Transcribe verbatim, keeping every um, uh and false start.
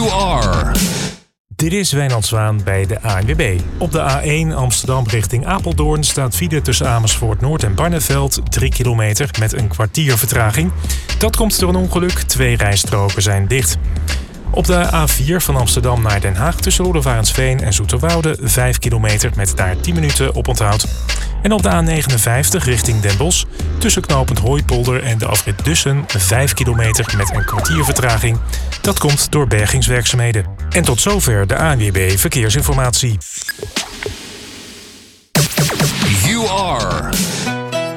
You are. Dit is Wijnand Zwaan bij de A N W B. Op de A één Amsterdam richting Apeldoorn staat file tussen Amersfoort Noord en Barneveld drie kilometer met een kwartier vertraging. Dat komt door een ongeluk, twee rijstroken zijn dicht. Op de A vier van Amsterdam naar Den Haag tussen Roelevarensveen en Zoeterwoude vijf kilometer met daar tien minuten op onthoud. En op de A negenenvijftig richting Den Bosch tussen knooppunt Hooipolder en de afrit Dussen vijf kilometer met een kwartier vertraging. Dat komt door bergingswerkzaamheden. En tot zover de A N W B Verkeersinformatie. You are.